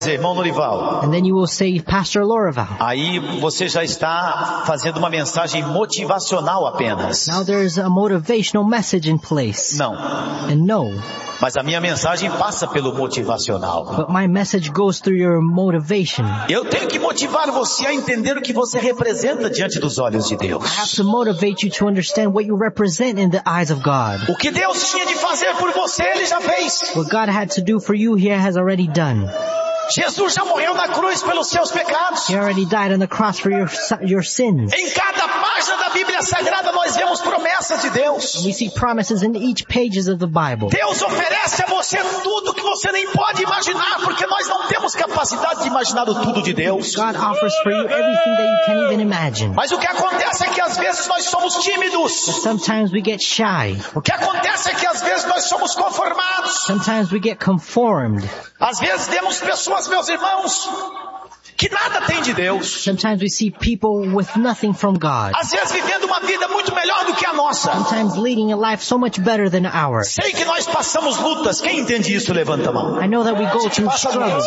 irmão Norival. And then you will say, Pastor Lorival. Aí você já está fazendo uma mensagem motivacional apenas. Now there's a motivational message in place. Não. And no. Mas a minha mensagem passa pelo motivacional. But my message goes through your motivation. Eu tenho que motivar você a entender o que você representa diante dos olhos de Deus. I have to motivate you to understand what you represent in the eyes of God. O que Deus tinha de fazer por você, Ele já fez. What God had to do for you, He has already done. Jesus já morreu na cruz pelos seus pecados. He already died on the cross for your sins. Em cada página da Bíblia Sagrada nós vemos promessas de Deus. We see promises in each pages of the Bible. Deus oferece a você tudo que você nem pode imaginar, porque nós não temos capacidade de imaginar o tudo de Deus. God offers for you everything that you can't even imagine. Mas o que acontece é que às vezes nós somos tímidos. Sometimes we get shy. O que acontece é que às vezes nós somos conformados. Sometimes we get conformed. Às vezes vemos pessoas, meus irmãos, que nada tem de Deus. Sometimes we see people with nothing from God. Às vezes vivendo uma vida muito melhor do que a nossa. Sometimes leading a life so much better than ours. Sei que nós passamos lutas. Quem entende isso, levanta a mão. I know that we go through struggles.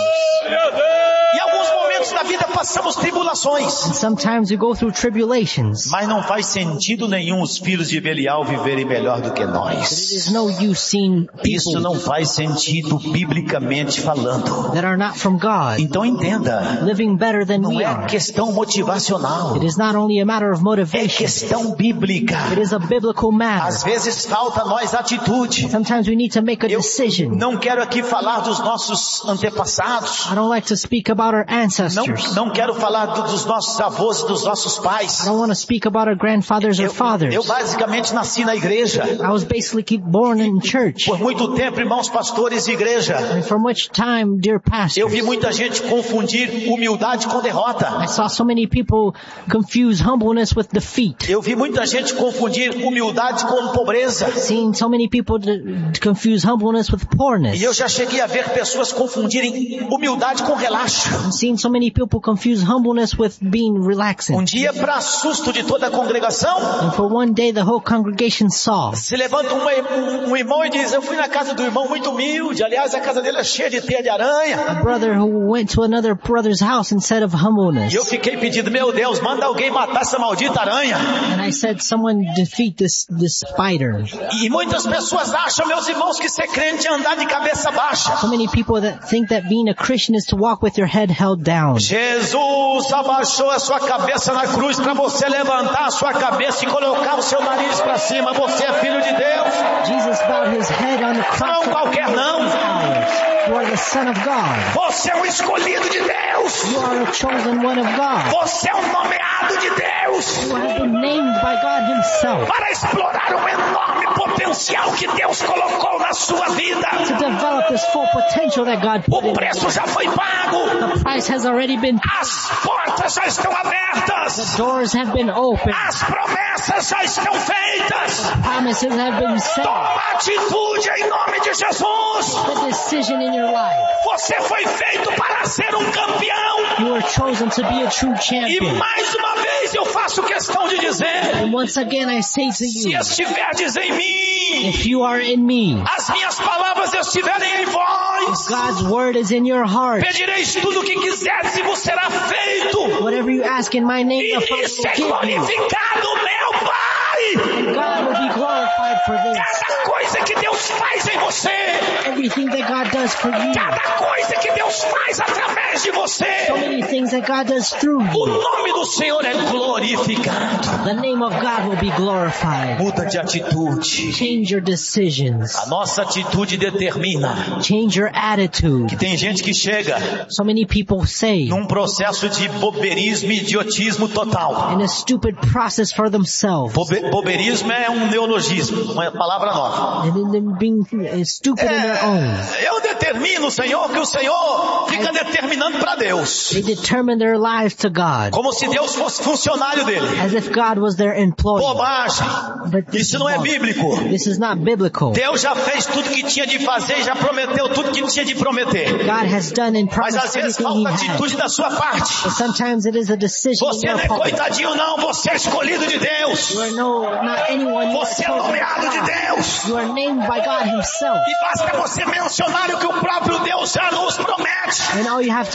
Em alguns momentos da vida passamos tribulações. And sometimes we go through tribulations. Mas não faz sentido nenhum os filhos de Belial viverem melhor do que But it nós. is no use seeing Isso people não faz sentido biblicamente falando. that are not from God Então entenda, living better than não we é are. questão motivacional, It is not only a matter of é motivation. questão bíblica. It is a biblical matter. Às vezes falta a nós atitude. Sometimes we need to make a Eu decision. não quero aqui falar dos nossos antepassados. I don't like to speak about our ancestors. Não quero falar dos nossos avós e dos nossos I pais. don't want to speak about our grandfathers or fathers. Eu basicamente nasci na igreja. I was basically born in church. Por muito tempo, irmãos pastores de igreja, And for much time, dear eu vi pastors, muita gente confundir humildade com derrota. I saw so many people confuse humbleness with defeat. Eu vi muita gente confundir humildade com pobreza. Seen so many people confuse humbleness with poorness. E eu já cheguei a ver pessoas confundirem humildade com relaxo. Seen so many people confuse humbleness with being relaxing. Dia, para susto de toda a congregação, And for one day, the whole congregation saw. se levanta um irmão e diz, eu fui na casa do irmão muito humilde, aliás a casa dele é cheia de teia de aranha. A brother who went to another brother's house instead of humbleness. E eu fiquei pedindo, meu Deus, manda alguém matar essa maldita aranha. And I said, someone defeat this spider. E muitas pessoas acham, meus irmãos, que ser crente é andar de cabeça baixa. So many people that think that being a Christian is to walk with your head held down. Jesus abaixou a sua cabeça na cruz para você levantar a sua cabeça e colocar o seu nariz para cima. Você é filho de Deus. Jesus bowed his head on the cross. Não qualquer não. You are the Son of God. Você é um escolhido de Deus. You are a chosen one of God. Você é um nomeado de Deus. You have been named by God himself Para explorar o enorme potencial que Deus colocou na sua vida. to develop this full potential that God put O in. preço já foi pago. The price has already been paid. As portas já estão abertas. Doors have been opened. As promessas já estão feitas. Promises have been set. Toma atitude em nome de Jesus. The decision in your life. Você foi feito para ser um campeão. You were chosen to be a true E champion. mais uma vez eu faço questão de dizer, And once again I say to se you, estiverdes em mim, if you are in me, as minhas palavras estiverem em vós, God's word is in your heart. pedireis tudo o que quiseres e vos será feito. Whatever you ask in my name, E the Father isso will é give you. glorificado, meu Pai. And God will be glorified for this. Cada coisa que Deus faz em você, Everything that God does for you. cada coisa que Deus faz através de você, So many things that God does through o you. nome do Senhor é glorificado. The name of God will be glorified. Muda de atitude. Change your decisions. A nossa atitude determina. Change your attitude. Tem gente que chega So many people say num processo de boberismo e idiotismo total. in a stupid process for themselves. Boberismo é um neologismo, uma palavra nova. And then being stupid in their own. Eu determino, Senhor, que o Senhor fica determinando para Deus. They determine their lives to God. Como se Deus fosse funcionário dele. As if God was their employee. Bobagem. But this Isso não é bíblico. This is not biblical. Deus já fez tudo que tinha de fazer e já prometeu tudo que tinha de prometer. God has done and Mas promised às vezes everything falta He has. atitude da sua parte. But sometimes it is a decision in Você your não é part. coitadinho não, você é escolhido de Deus. You are not anyone. You are Você é chosen nomeado by de God. Deus. You are named by God Himself. E basta você mencionar o que o o próprio Deus já nos promete. And all you have